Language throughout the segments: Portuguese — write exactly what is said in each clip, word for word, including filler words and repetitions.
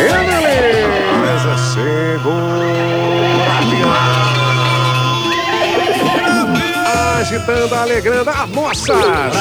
Beleza, segura. Agitando, alegrando a moça.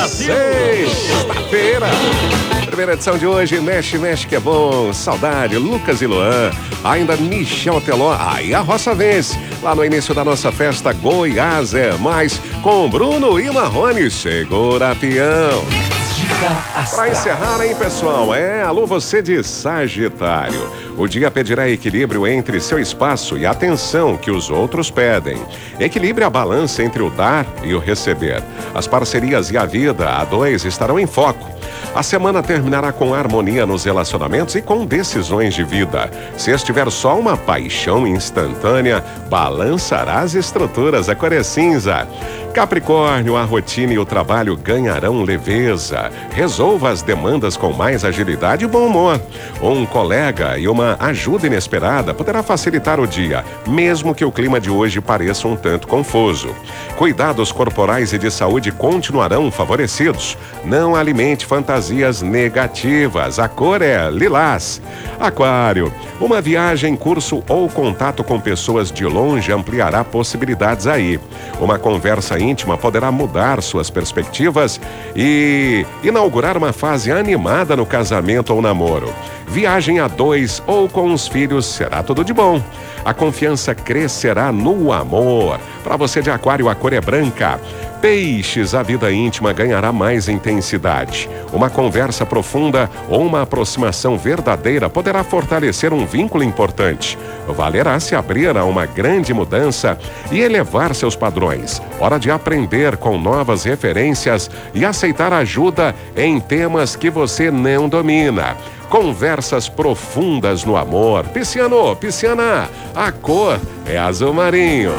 Sexta-feira. Primeira edição de hoje, Mexe, Mexe que é bom. Saudade, Lucas e Luan. Ainda Michel Teló. Aí a roça vence. Lá no início da nossa festa, Goiás é mais. Com Bruno e Marrone. Segura, peão. Para encerrar, hein, pessoal? É, alô, você de Sagitário. O dia pedirá equilíbrio entre seu espaço e a atenção que os outros pedem. Equilibre a balança entre o dar e o receber. As parcerias e a vida a dois estarão em foco. A semana terminará com harmonia nos relacionamentos e com decisões de vida. Se estiver só uma paixão instantânea, balançará as estruturas. A cor é cinza. Capricórnio, a rotina e o trabalho ganharão leveza. Resolva as demandas com mais agilidade e bom humor. Um colega e uma ajuda inesperada poderá facilitar o dia, mesmo que o clima de hoje pareça um tanto confuso. Cuidados corporais e de saúde continuarão favorecidos. Não alimente fantasias negativas. A cor é lilás. Aquário, uma viagem, curso ou contato com pessoas de longe ampliará possibilidades aí. Uma conversa íntima poderá mudar suas perspectivas e inaugurar uma fase animada no casamento ou namoro. Viagem a dois ou com os filhos será tudo de bom. A confiança crescerá no amor. Para você de Aquário, a cor é branca. Peixes, a vida íntima ganhará mais intensidade. Uma conversa profunda ou uma aproximação verdadeira poderá fortalecer um vínculo importante. Valerá se abrir a uma grande mudança e elevar seus padrões. Hora de aprender com novas referências e aceitar ajuda em temas que você não domina. Conversas profundas no amor. Pisciano, pisciana, a cor é azul marinho.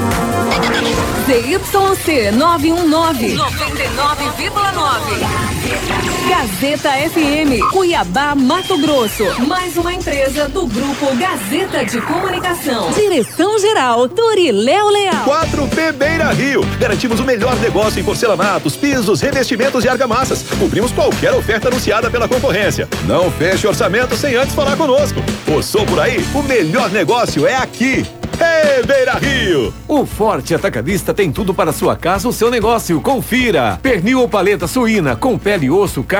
Z Y C nove um nove, noventa e nove vírgula nove. Gazeta F M, Cuiabá, Mato Grosso. Mais uma empresa do Grupo Gazeta de Comunicação. Direção-geral, Doriléo Leal. quatro P Beira Rio. Garantimos o melhor negócio em porcelanatos, pisos, revestimentos e argamassas. Cobrimos qualquer oferta anunciada pela concorrência. Não feche orçamento sem antes falar conosco. Passou por aí? O melhor negócio é aqui. Hey, Beira Rio! O Forte Atacadista tem tudo para sua casa ou seu negócio. Confira! Pernil ou paleta suína com pele e osso,